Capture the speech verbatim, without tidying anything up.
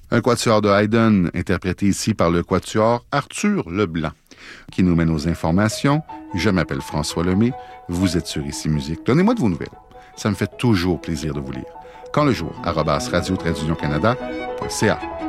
Un quatuor de Haydn, interprété ici par le quatuor Arthur Leblanc, qui nous mène aux informations. Je m'appelle François Lemay, vous êtes sur Ici Musique. Donnez-moi de vos nouvelles. Ça me fait toujours plaisir de vous lire. Quand le jour, arobase radio-canada point c a.